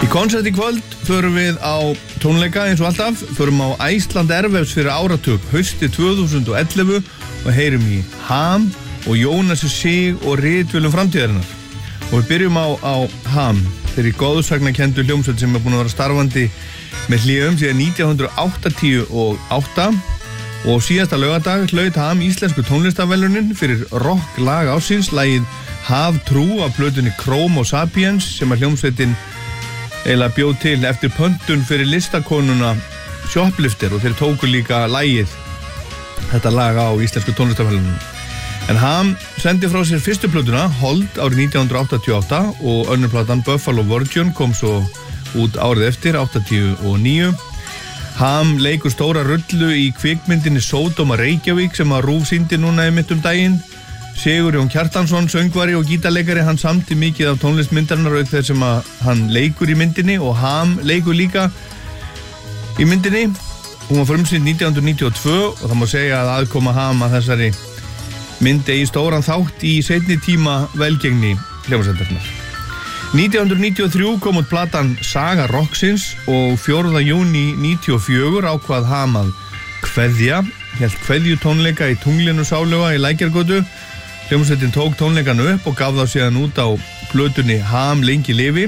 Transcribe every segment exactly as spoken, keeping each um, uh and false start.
Í konsert í kvöld förum við á tónleika eins og alltaf, förum á Iceland Airwaves fyrir áratug, hausti tvö þúsund og ellefu og heyrum í Ham og Jónasi Sig og ritvélum framtíðarinnar. Og við byrjum á, á Ham, þeirri góðsagnakenndu hljómsveit sem er búin að vera starfandi með hléum síðan nítján hundruð áttatíu og átta og síðasta laugardag hlaut Ham íslensku tónlistarverðlaunin fyrir rock lag ársins, lagið Haf trú af plötunni Chrome og Sapiens sem að hljómsveitin eiginlega bjóð til eftir pöntun fyrir listakonuna Shoplifter og þeir tóku líka lagið, þetta lag á íslensku tónlistarverðlaunum. En Ham sendi frá sér fyrstu plötuna, Hold, árið nítján hundruð áttatíu og átta og önnur platan Buffalo Virgin kom svo út árið eftir, áttatíu og níu. Ham leikur stóra rullu í kvikmyndinni Sódóma Reykjavík sem að RÚV sýndi núna einmitt um daginn. Sigurjón Kjartansson, söngvari og gítarleikari, hann samdi mikið af tónlistmyndarinnar auk þess sem að hann leikur í myndinni og Ham leikur líka í myndinni. Hún var frumsýnd nítján hundruð níutíu og tvö og það má segja að aðkoma Ham að þessari myndi í stóran þátt í seinni tíma velgengni hljómsveitarinnar. nítján hundruð níutíu og þrjú kom út platan Saga Rocksins og fjórða júní níutíu og fjögur ákvað Ham að kveðja, hélt kveðjutónleika í Tunglinu sáluga í Lækjargötu. Hljómsveitin tók tónleikana upp og gaf þá síðan út á plötunni Ham lengi lifi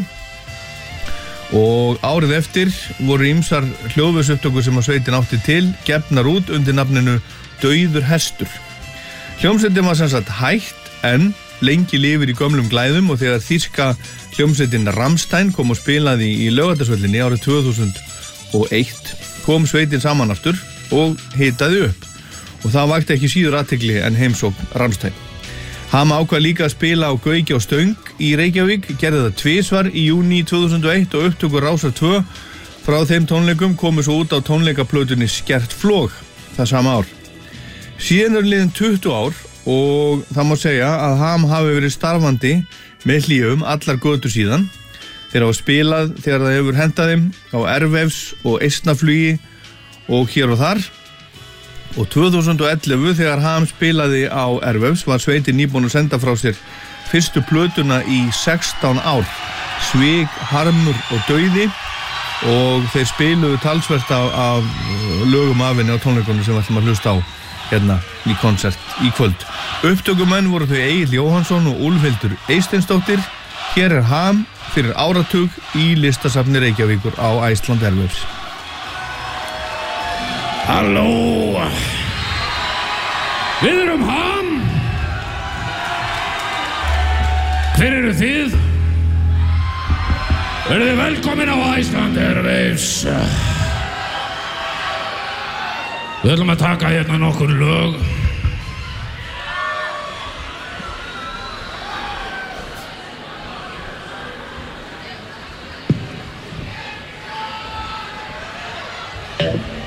og árið eftir voru ýmsar hljóðversupptökur sem að sveitin átti til gefnar út undir nafninu Dauður hestur. Hljómsveitin var sem sagt hætt en lengi lifir í gömlum glæðum og þegar þýska hljómsveitin Rammstein kom og spilaði í Laugardalsvöllinni árið tvö þúsund og eitt kom sveitin saman aftur og hitaði upp og það vakti ekki síður athygli en heimsókn Rammstein. Ham ákvað líka að spila á Gauki og Stöng í Reykjavík, gerði það tvisvar í júní tvö þúsund og eitt og upptökur Rásar tvö frá þeim tónleikum komu svo út á tónleikaplötunni Skert flog það sama ár. Síðan er liðin tuttugu ár og það má segja að Ham hafi verið starfandi með hléum allar götur síðan. Þeir hafa spilað þegar það hefur hentað þeim á Airwaves og Eistnaflugi og hér og þar. Og tvö þúsund og ellefu þegar Ham spilaði á Airwaves var sveitin nýbúin að senda frá sér fyrstu plötuna í sextán ár, Svik, harmur og dauði og þeir spiluðu talsvert af, af lögum af henni á tónleikunum sem við ætlum að hlusta á hérna í konsert í kvöld. Upptökumenn voru þau Egill Jóhannsson og Úlfhildur Eysteinsdóttir. Hér er Ham fyrir áratug í listasafni Reykjavíkur á Iceland Airwaves. Halló, við erum Ham. Hver eru þið? Verið þið velkomin á Iceland Airwaves. Við ætlum að taka hérna nokkur lög. Yeah.